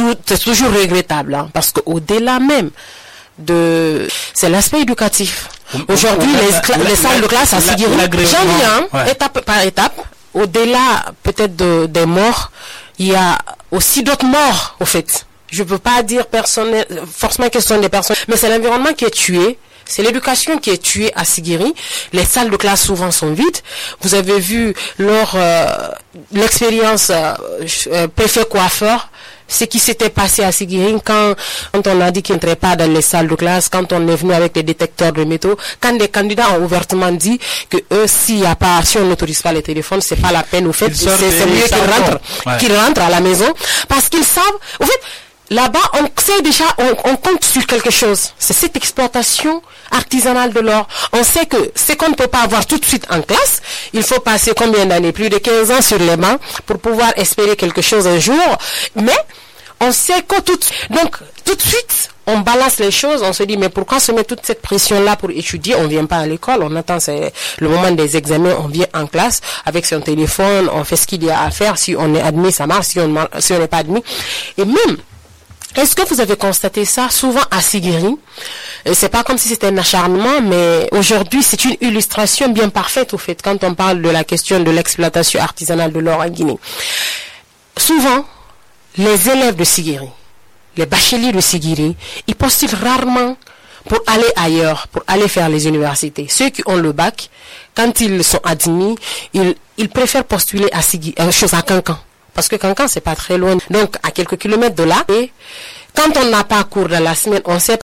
c'est toujours regrettable, hein, parce qu'au-delà même c'est l'aspect éducatif. Aujourd'hui, les salles de classe à Sigiri, j'en viens, étape par étape, au-delà peut-être des morts, il y a aussi d'autres morts, au fait. Je ne peux pas dire forcément que ce sont des personnes, mais c'est l'environnement qui est tué. C'est l'éducation qui est tuée à Sigiri. Les salles de classe souvent sont vides. Vous avez vu l'expérience préfet coiffeur, ce qui s'était passé à Sigiri quand on a dit qu'ils n'entraient pas dans les salles de classe, quand on est venu avec les détecteurs de métaux, quand des candidats ont ouvertement dit que eux, si on n'autorise pas les téléphones, c'est pas la peine, au fait, c'est mieux qu'ils rentrent à la maison, parce qu'ils savent, au fait, là-bas, on sait déjà, on compte sur quelque chose. C'est cette exploitation artisanale de l'or. On sait que ce qu'on ne peut pas avoir tout de suite en classe, il faut passer combien d'années? Plus de 15 ans sur les bancs pour pouvoir espérer quelque chose un jour. Mais, on sait que tout de suite, on balance les choses, on se dit, mais pourquoi se met toute cette pression-là pour étudier? On vient pas à l'école, on attend le moment des examens, on vient en classe avec son téléphone, on fait ce qu'il y a à faire. Si on est admis, ça marche. Si on n'est pas admis. Et même, est-ce que vous avez constaté ça souvent à Sigiri? C'est pas comme si c'était un acharnement, mais aujourd'hui c'est une illustration bien parfaite au fait quand on parle de la question de l'exploitation artisanale de l'or en Guinée. Souvent, les élèves de Sigiri, les bacheliers de Sigiri, ils postulent rarement pour aller ailleurs, pour aller faire les universités. Ceux qui ont le bac, quand ils sont admis, ils préfèrent postuler à Cancan. Parce que Cancan, c'est pas très loin. Donc, à quelques kilomètres de là. Et quand on n'a pas cours dans la semaine, on sait